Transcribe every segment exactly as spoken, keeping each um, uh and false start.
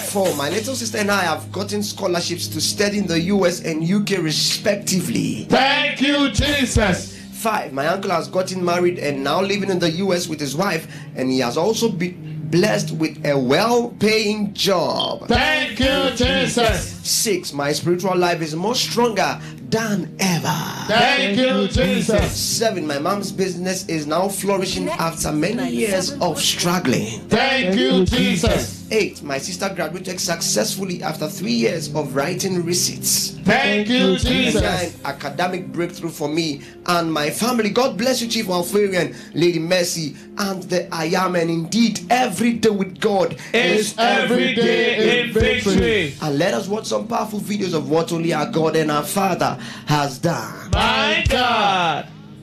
Four, my little sister and I have gotten scholarships to study in the U S and U K respectively. Thank you, Jesus. Five, my uncle has gotten married and now living in the U S with his wife, and he has also been blessed with a well-paying job. Thank you, Jesus. Six, my spiritual life is more stronger than ever. Thank you, Jesus. Seven, my mom's business is now flourishing after many years of struggling. Thank you, Jesus. Eight, my sister graduated successfully after three years of writing receipts. Thank you, Jesus. Nine, academic breakthrough for me and my family. God bless you, Chief Alfarian, Lady Mercy, and the I Am. And indeed, every day with God is every day in victory. And let us watch some powerful videos of what only our God and our Father has done. My God.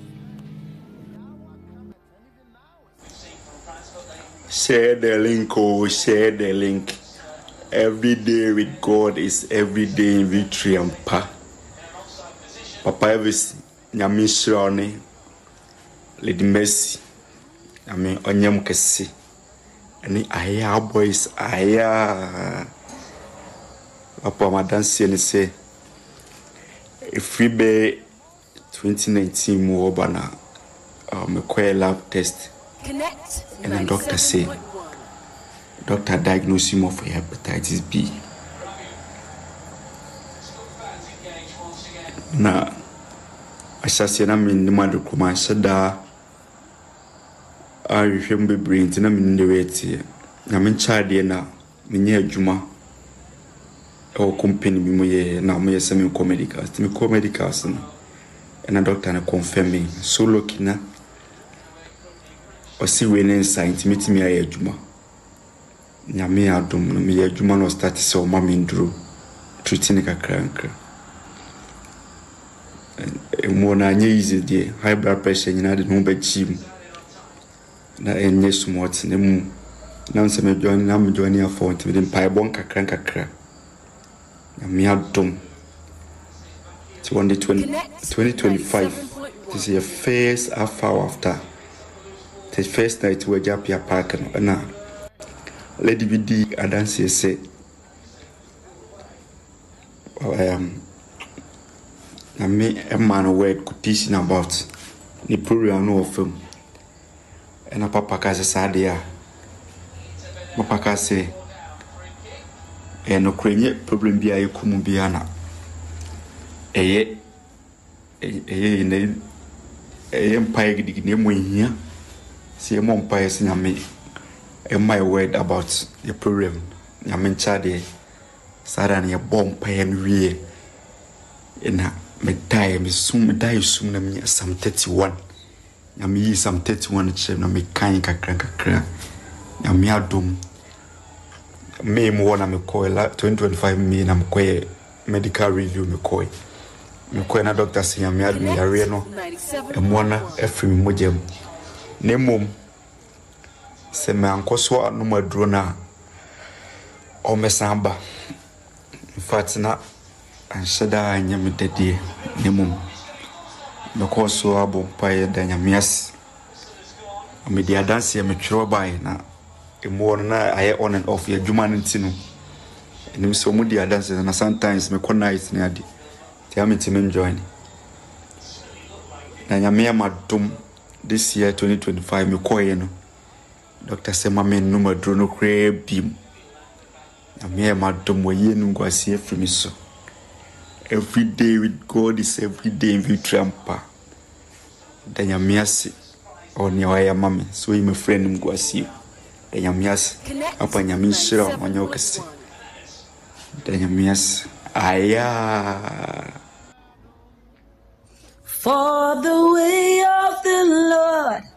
Share the link, oh, share the link. Every day with God is every day in victory and power. Papa Elvis, Nyami Shirani, Lady Mercy, I mean, Onyam Kesi, and Aya boys, Aya. Papa, my dance and say, if we be twenty nineteen more bana, um, a lab test. Connect. And the doctor say, doctor diagnosed him of hepatitis B. Na, I said, I'm in the mother command, said that I remember brain, and I'm in the way here. I'm in charge now, Minya Juma. Our company, me, now me, semi comedicals, me comedicals, and a doctor confirm me. So lucky na. O si we ne science metimi aye adwuma nyame adom no me adwuma no start se o ma me nduro treating kakra nkra e mo na anye easy dey high blood pressure nyina de no ba chim na enye smart ne mu na nse me join na me join ya for ntimi de pai bon kakra kakra nyame adom twenty twenty-five this is your first half hour after the first night we jump your park and na Lady B D Adansi say um na me a man word could teaching about the program no film and a papa ka say dia papa ka say e no krenye problem bia e kumu bia na eye eye ne eye mpa gidi ne mo hia see mom pa yes nyame and my word about the program nyame chade sada na ye bom pa en wie ina me die me sum me die sum na me sam thirty-one nyame yi sam thirty-one che na me kan kakra kakra nyame adom me mo na me call twenty twenty-five me na me call medical review me call me call na doctor say nyame adom yare no e mo na efri me mojem Nemum se me ankoso anuma duro na o mesamba in fact na anshada anya me dedie nemum me koso abo paye da nyamias me dia dance me twiro bai na emo na aye on and off ye dwuma ntinu enim so mu dia dance na sometimes me connect na ade ti am ntimi join na nyamia madum. This year twenty twenty-five me call you Doctor Sema me number dro no kre bim na me ma dom wo ye nu gwase from me so every day with God is every day in victory ampa da nyamiase oni wa ya mame so yi me friend mu gwase da nyamiase apa nyami shira wanyo kase da nyamiase aya. For the way of the Lord